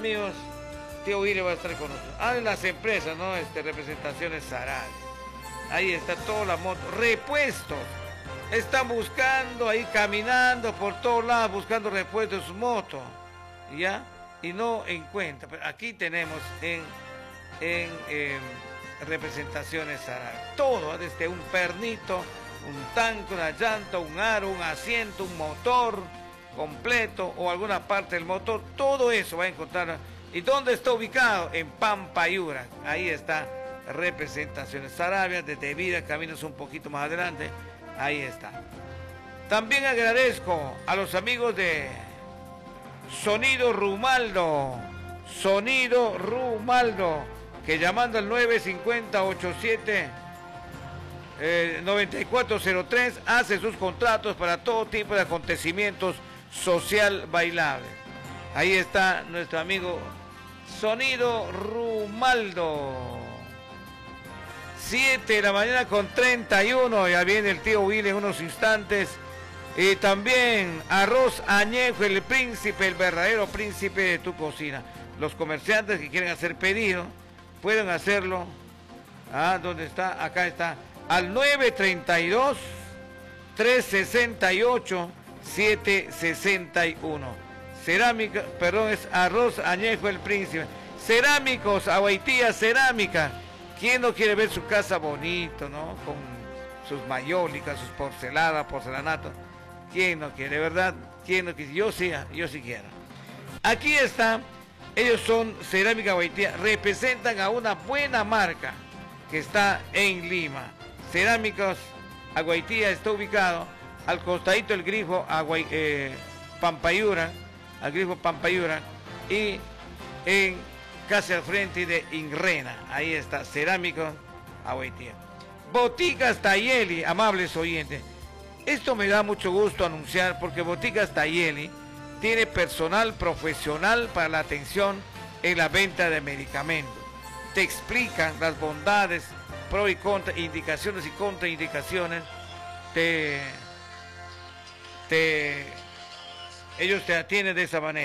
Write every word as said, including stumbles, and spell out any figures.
amigos, tío Willy va a estar con nosotros. Ah, en las empresas, ¿no? Este, representaciones Sarabia. Ahí está toda la moto. Repuestos. Están buscando ahí, caminando por todos lados, buscando repuestos de su moto. ¿Ya? Y no encuentra. Pero aquí tenemos en, en eh, representaciones Sarabia. Todo, desde un pernito, un tanque, una llanta, un aro, un asiento, un motor completo o alguna parte del motor. Todo eso va a encontrar. ¿Y dónde está ubicado? En Pampayura. Ahí está representaciones Sarabia, desde Vida, caminos un poquito más adelante. Ahí está. También agradezco a los amigos de Sonido Rumaldo. Sonido Rumaldo, que llamando al nueve cincuenta, ochenta y siete, noventa y cuatro cero tres hace sus contratos para todo tipo de acontecimientos social bailable. Ahí está nuestro amigo Sonido Rumaldo. siete de la mañana con treinta y uno, ya viene el tío Willy en unos instantes. Y también arroz añejo, el príncipe, el verdadero príncipe de tu cocina. Los comerciantes que quieren hacer pedido pueden hacerlo. Ah, ¿dónde está? Acá está. Al nueve treinta y dos, trescientos sesenta y ocho, setecientos sesenta y uno. Cerámica, perdón, es arroz añejo, el príncipe. Cerámicos, Aguaitía Cerámica. ¿Quién no quiere ver su casa bonito, no? Con sus mayólicas, sus porceladas, porcelanato. ¿Quién no quiere, verdad? ¿Quién no quiere? Yo sí, yo sí quiero. Aquí está. Ellos son Cerámica Aguaitía. Representan a una buena marca que está en Lima. Cerámicos Aguaitía está ubicado al costadito del grifo Aguay, eh, Pampayura, al grifo Pampayura, y en casi al frente de Inrena. Ahí está, Cerámicos Aguaitía. Boticas Tayeli, amables oyentes. Esto me da mucho gusto anunciar porque Boticas Tayeli tiene personal profesional para la atención en la venta de medicamentos. Te explican las bondades, pro y contra, indicaciones y contraindicaciones. Te, te, ellos te atienden de esa manera.